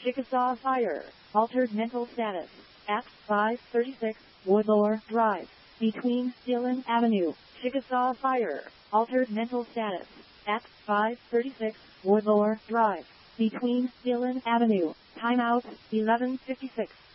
Chickasaw Fire, altered mental status, at 536 Woodlore Drive, between Dillon Avenue. Chickasaw Fire, altered mental status, at 536 Woodlore Drive, between Dillon Avenue. Timeout, 11:56.